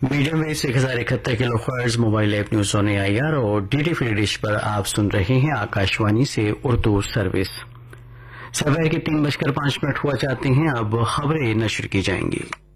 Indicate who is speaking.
Speaker 1: Medium wave 1071 kilo hertz mobile app news on AIR और DD free dish पर आप सुन रहे हैं आकाशवाणी से उर्दू सर्विस। सवेर के 3:05 हुआ चाहते हैं। अब खबरें नशर की जाएंगी।